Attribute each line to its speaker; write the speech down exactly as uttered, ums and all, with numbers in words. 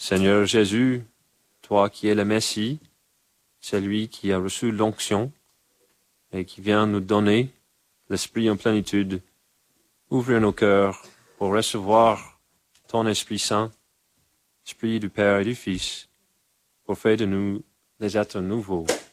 Speaker 1: Seigneur Jésus, toi qui es le Messie, celui qui a reçu l'onction et qui vient nous donner l'Esprit en plénitude, ouvre nos cœurs pour recevoir ton Esprit Saint, Esprit du Père et du Fils, pour faire de nous des êtres nouveaux.